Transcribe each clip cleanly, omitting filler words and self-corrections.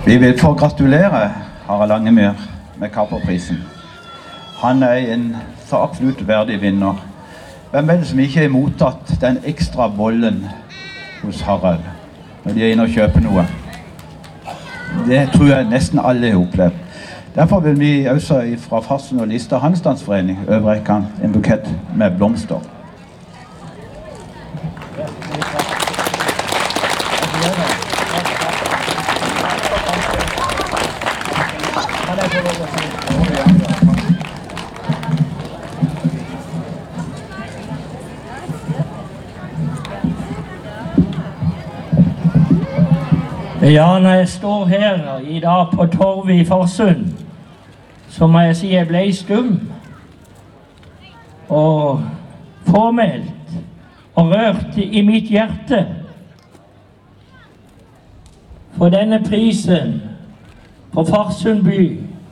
Vi vil få gratulere Harald Langemyr med Kapperprisen. Han en så absolutt verdig vinner. Hvem det som ikke har mottatt den ekstra bollen hos Harald når de inne og kjøper noe? Det tror jeg nesten alle har opplevd. Derfor vil vi også fra Farsund og Lista Handstandsforening overrekke en bukett med blomster. Ja, når jeg står her i dag på torvet i Farsund, så må jeg si jeg ble stum og formelt og rørt i mitt hjerte. For denne prisen på Farsund by,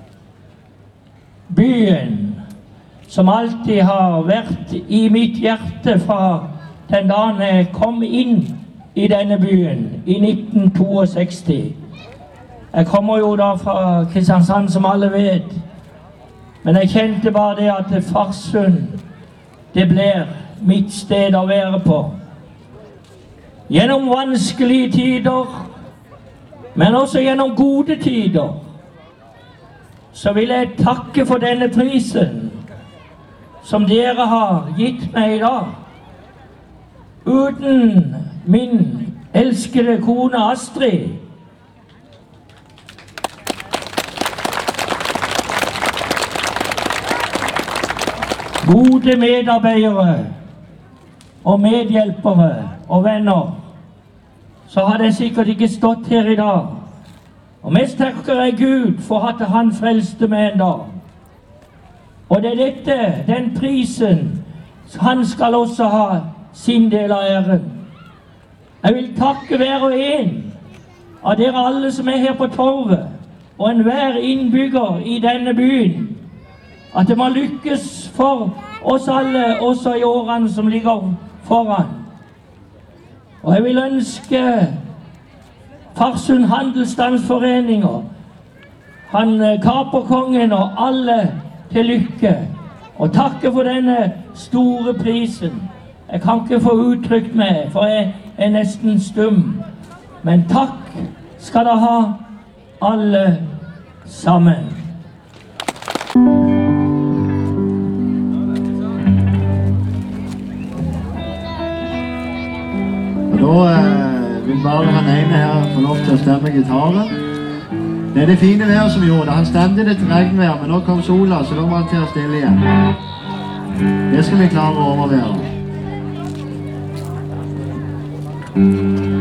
byen som alltid har vært i mitt hjerte fra den dagen jeg kom inn i denne byen i 1962. Jeg kommer jo da fra Kristiansand, som alle vet. Men jeg kjente bare det at Farsund, det blir mitt sted å være på. Gjennom vanskelige tider, men også gjennom gode tider, så vil jeg takke for denne prisen som dere har gitt meg i dag. Uten min elskede kone Astrid, gode medarbeidere og medhjelpere og venner, så hadde jeg sikkert ikke stått her i dag. Og mest takker jeg Gud for at han frelste meg en dag. Og det dette, den prisen, han skal også ha sin del av æren. Jeg vil takke hver og en av dere alle som her på torvet, og enhver innbygger i denne byen, at det må lykkes for oss alle, også i årene som ligger foran. Og jeg vil ønske Farsund Handelsstandsforeninger, han Kaperkongen og alle til lykke, og takke for denne store prisen. Jeg kan ikke få uttrykt meg, for jeg nesten stum. Men takk skal dere ha, alle sammen. Og da vil bare han ene her få lov til å stemme gitaren. Det det fine vær som gjorde. Han stemte det til regnvær, men nå kom sola, så da må han til å stille igjen. Det skal vi klare å overvære.